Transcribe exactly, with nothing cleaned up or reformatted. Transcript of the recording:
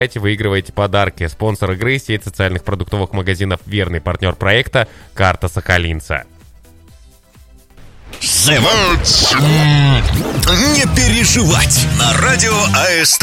выигрываете подарки. Спонсор игры — сеть социальных продуктовых магазинов «Верный партнер проекта» «Карта Сахалинца». Не переживать на радио АСТ.